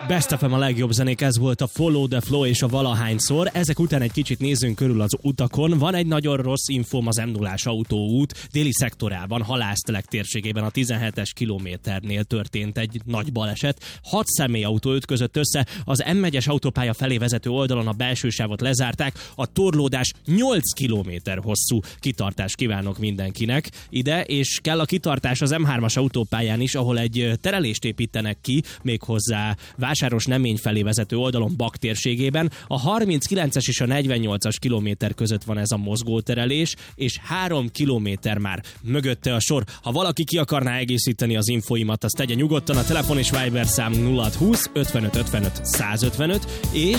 Best FM a legjobb zenék, ez volt a Follow the Flow és a Valahányszor. Ezek után egy kicsit nézzünk körül az utakon. Van egy nagyon rossz infóm, az M0-ás autóút déli szektorában, Halásztelek térségében a 17-es kilométernél történt egy nagy baleset. 6 személyautó ütközött össze, az M1-es autópálya felé vezető oldalon a belső sávot lezárták, a torlódás 8 kilométer hosszú. Kitartást kívánok mindenkinek ide, és kell a kitartás az M3-as autópályán is, ahol egy terelést építenek ki, méghozzá Vásáros-Nemény felé vezető oldalon Bak térségében. A 39-es és a 48-as kilométer között van ez a mozgóterelés, és 3 kilométer már mögötte a sor. Ha valaki ki akarná egészíteni az infóimat, azt tegye nyugodtan. A telefon és Viber szám 0620 55 55 155, és